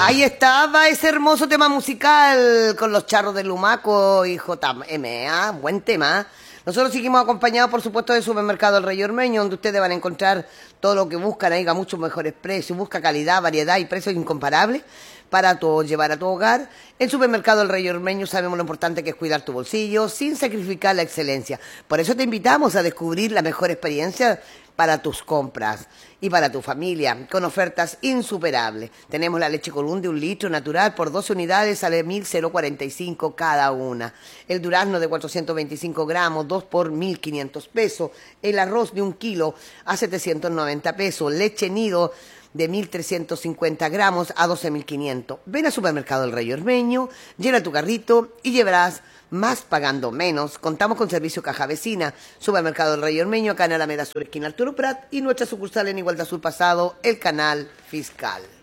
Ahí estaba ese hermoso tema musical con los charros de Lumaco y JMA, buen tema. Nosotros seguimos acompañados, por supuesto, del supermercado El Rey Ormeño, donde ustedes van a encontrar todo lo que buscan, ahí a muchos mejores precios, busca calidad, variedad y precios incomparables para llevar a tu hogar. En Supermercado El Rey Ormeño sabemos lo importante que es cuidar tu bolsillo sin sacrificar la excelencia. Por eso te invitamos a descubrir la mejor experiencia para tus compras y para tu familia, con ofertas insuperables. Tenemos la leche Colún de 1 litro natural por 12 unidades, sale 1.045 cada una. El durazno de 425 gramos, 2 por 1.500 pesos. El arroz de 1 kilo a 790 pesos. Leche nido de 1.350 gramos a 12.500. Ven al Supermercado El Rey Ormeño, llena tu carrito y llevarás más pagando menos. Contamos con servicio caja vecina. Supermercado El Rey Ormeño, acá en Alameda Sur, esquina Arturo Prat, y nuestra sucursal en Igualdad Sur Pasado, el Canal Fiscal.